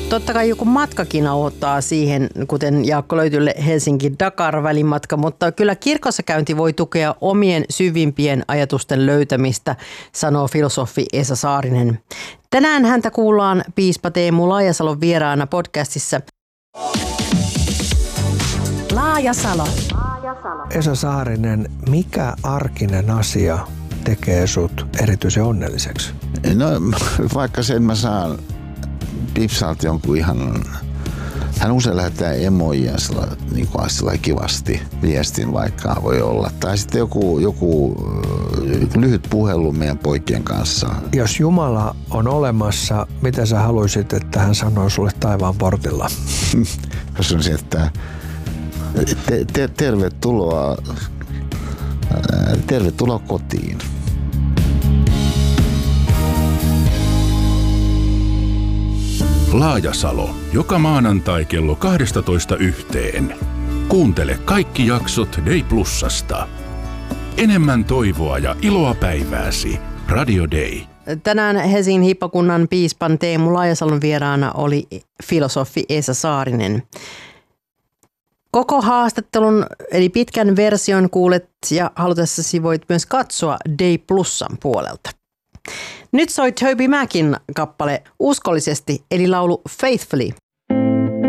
Totta kai joku matkakin auttaa siihen, kuten Jaakko Löytylle Helsinki-Dakar-välimatka, mutta kyllä kirkossa käynti voi tukea omien syvimpien ajatusten löytämistä, sanoo filosofi Esa Saarinen. Tänään häntä kuullaan piispa Teemu Laajasalon vieraana podcastissa. Laajasalo. Esa Saarinen, mikä arkinen asia tekee sut erityisen onnelliseksi? No vaikka sen mä saan Pipsalta jonkun ihan, hän usein lähettää emoja niin kuin kivasti viestin vaikka voi olla. Tai sitten joku lyhyt puhelu meidän poikien kanssa. Jos Jumala on olemassa, mitä sä haluaisit, että hän sanoo sulle taivaan portilla? Jos on se, että tervetuloa kotiin. Laajasalo. Joka maanantai kello 12:00. Kuuntele kaikki jaksot Day Plusasta. Enemmän toivoa ja iloa päivääsi. Radio Day. Tänään Helsingin hiippakunnan piispan Teemu Laajasalon vieraana oli filosofi Esa Saarinen. Koko haastattelun eli pitkän version kuulet ja halutessasi voit myös katsoa Day Plusan puolelta. Nyt soi Toby Mackin kappale Uskollisesti eli laulu Faithfully.